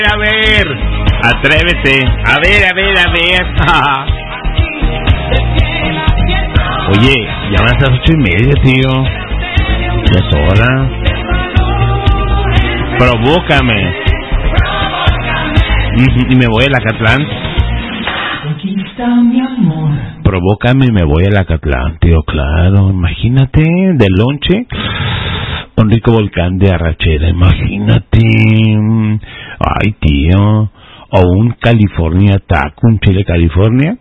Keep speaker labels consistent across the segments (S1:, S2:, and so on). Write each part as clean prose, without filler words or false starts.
S1: A ver, atrévete. A ver. Oye, ya van a ser 8:30, tío. Ya es hora. Provócame. Y me voy a Lacatlán. Provócame y me voy a Lacatlán, tío, claro. Imagínate, de lonche, un rico volcán de arrachera, imagínate. Ay, tío. O un California taco, un chile California.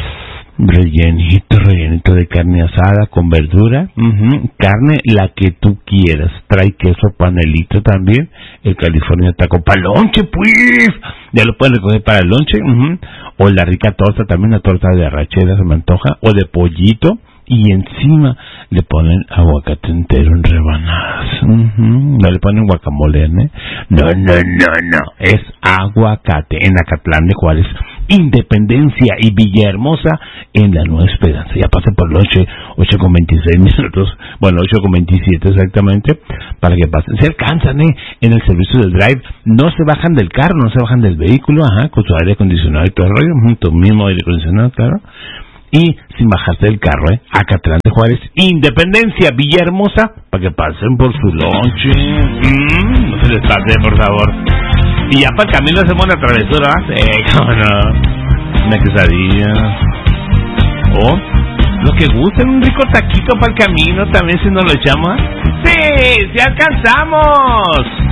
S1: Rellenito de carne asada con verdura. Carne, la que tú quieras. Trae queso, panelito también. El California taco para lonche, pues. Ya lo pueden recoger para el lonche. O la rica torta, también una torta de arrachera se me antoja. O de pollito. Y encima le ponen aguacate entero en rebanadas. No le ponen guacamole, ¿eh? No. Es aguacate en Acatlán de Juárez, Independencia y Villahermosa en la Nueva Esperanza. Ya pasé por el 8:26 minutos. Bueno, 8:27 exactamente. Para que pasen. Se alcanzan, en el servicio del drive. No se bajan del carro, no se bajan del vehículo. Con su aire acondicionado y todo el rollo. Tu mismo aire acondicionado, claro. Y sin bajarse del carro, Acatlán de Juárez, Independencia, Villahermosa, para que pasen por su lonche. No se les pase, por favor. Y ya para el camino hacemos una travesura, cómo no. Una quesadilla. O lo que gusten, un rico taquito para el camino también, si nos lo echamos. ¡Sí! ¡Sí alcanzamos!